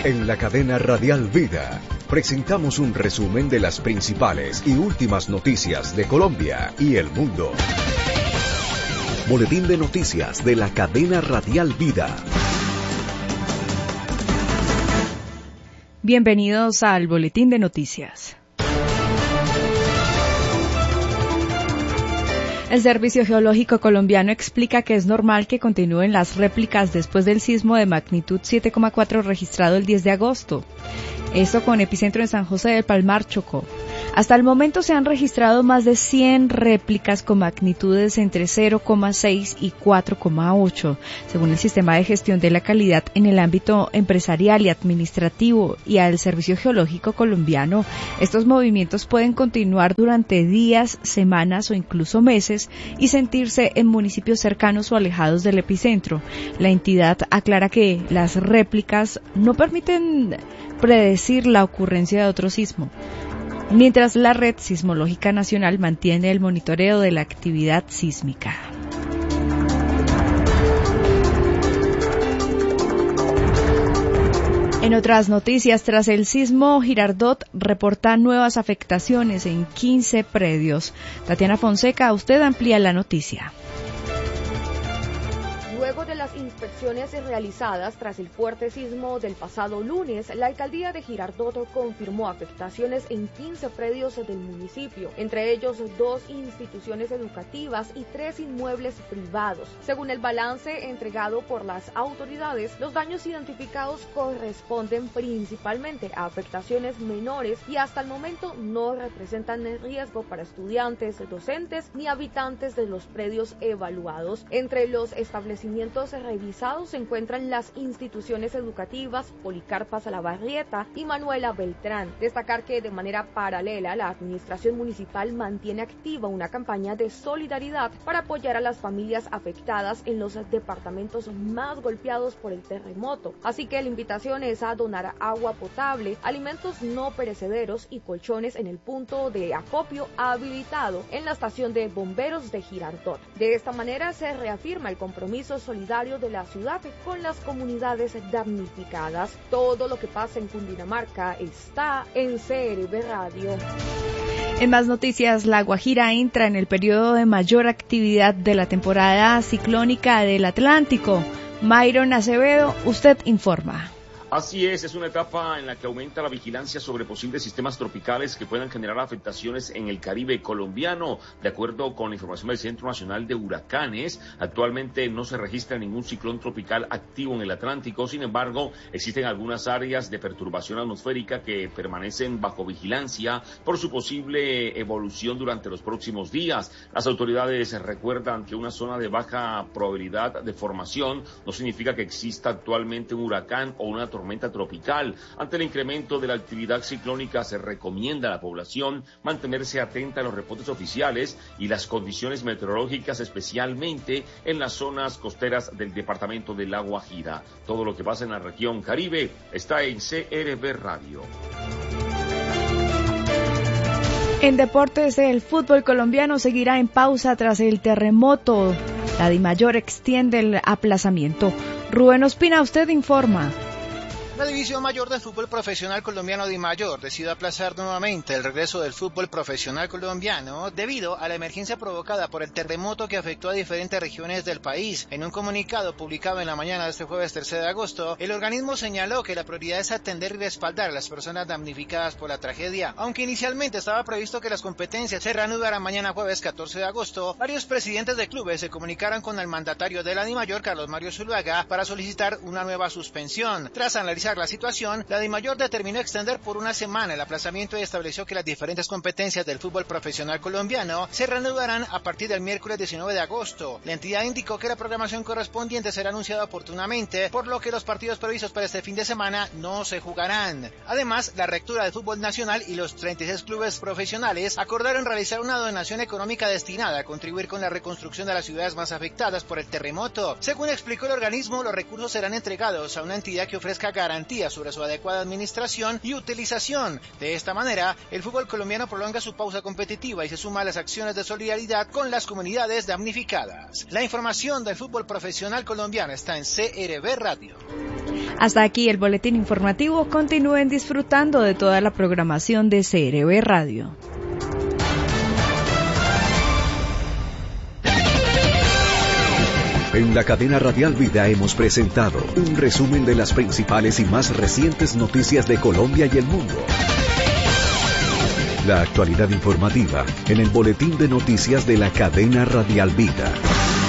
En la cadena Radial Vida presentamos un resumen de las principales y últimas noticias de Colombia y el mundo. Boletín de noticias de la cadena Radial Vida. Bienvenidos al Boletín de Noticias. El Servicio Geológico Colombiano explica que es normal que continúen las réplicas después del sismo de magnitud 7,4 registrado el 10 de agosto. Esto con epicentro en San José del Palmar, Chocó. Hasta el momento se han registrado más de 100 réplicas con magnitudes entre 0,6 y 4,8, según el Sistema de Gestión de la Calidad en el ámbito empresarial y administrativo y al Servicio Geológico Colombiano. Estos movimientos pueden continuar durante días, semanas o incluso meses y sentirse en municipios cercanos o alejados del epicentro. La entidad aclara que las réplicas no permiten predecir la ocurrencia de otro sismo, mientras la Red Sismológica Nacional mantiene el monitoreo de la actividad sísmica. En otras noticias, tras el sismo, Girardot reporta nuevas afectaciones en 15 predios. Tatiana Fonseca, usted amplía la noticia. Luego de las inspecciones realizadas tras el fuerte sismo del pasado lunes, la alcaldía de Girardot confirmó afectaciones en 15 predios del municipio, entre ellos 2 instituciones educativas y 3 inmuebles privados. Según el balance entregado por las autoridades, los daños identificados corresponden principalmente a afectaciones menores y hasta el momento no representan riesgo para estudiantes, docentes ni habitantes de los predios evaluados. Entre los establecimientos revisados se encuentran las instituciones educativas Policarpa Salabarrieta y Manuela Beltrán. Destacar que de manera paralela la administración municipal mantiene activa una campaña de solidaridad para apoyar a las familias afectadas en los departamentos más golpeados por el terremoto. Así que la invitación es a donar agua potable, alimentos no perecederos y colchones en el punto de acopio habilitado en la estación de bomberos de Girardot. De esta manera se reafirma el compromiso solidario de la ciudad con las comunidades damnificadas. Todo lo que pasa en Cundinamarca está en CRB Radio. En más noticias, La Guajira entra en el periodo de mayor actividad de la temporada ciclónica del Atlántico. Myron Acevedo, usted informa. Así es una etapa en la que aumenta la vigilancia sobre posibles sistemas tropicales que puedan generar afectaciones en el Caribe colombiano. De acuerdo con la información del Centro Nacional de Huracanes, actualmente no se registra ningún ciclón tropical activo en el Atlántico. Sin embargo, existen algunas áreas de perturbación atmosférica que permanecen bajo vigilancia por su posible evolución durante los próximos días. Las autoridades recuerdan que una zona de baja probabilidad de formación no significa que exista actualmente un huracán o una tormenta tropical. Ante el incremento de la actividad ciclónica, se recomienda a la población mantenerse atenta a los reportes oficiales y las condiciones meteorológicas, especialmente en las zonas costeras del departamento de La Guajira. Todo lo que pasa en la región Caribe está en CRB Radio. En deportes, el fútbol colombiano seguirá en pausa tras el terremoto. La DIMAYOR extiende el aplazamiento. Rubén Ospina, usted informa. La División Mayor del Fútbol Profesional Colombiano DIMAYOR decide aplazar nuevamente el regreso del fútbol profesional colombiano debido a la emergencia provocada por el terremoto que afectó a diferentes regiones del país. En un comunicado publicado en la mañana de este jueves 3 de agosto, el organismo señaló que la prioridad es atender y respaldar a las personas damnificadas por la tragedia. Aunque inicialmente estaba previsto que las competencias se reanudaran mañana jueves 14 de agosto, varios presidentes de clubes se comunicaron con el mandatario de la DIMAYOR, Carlos Mario Zuluaga, para solicitar una nueva suspensión. Tras analizar la situación, la DIMAYOR determinó extender por una semana el aplazamiento y estableció que las diferentes competencias del fútbol profesional colombiano se reanudarán a partir del miércoles 19 de agosto. La entidad indicó que la programación correspondiente será anunciada oportunamente, por lo que los partidos previstos para este fin de semana no se jugarán. Además, la Rectora del Fútbol Nacional y los 36 clubes profesionales acordaron realizar una donación económica destinada a contribuir con la reconstrucción de las ciudades más afectadas por el terremoto. Según explicó el organismo, los recursos serán entregados a una entidad que ofrezca garantías garantías sobre su adecuada administración y utilización. De esta manera, el fútbol colombiano prolonga su pausa competitiva y se suma a las acciones de solidaridad con las comunidades damnificadas. La información del fútbol profesional colombiano está en CRB Radio. Hasta aquí el boletín informativo. Continúen disfrutando de toda la programación de CRB Radio. En la cadena Radial Vida hemos presentado un resumen de las principales y más recientes noticias de Colombia y el mundo. La actualidad informativa en el boletín de noticias de la cadena Radial Vida.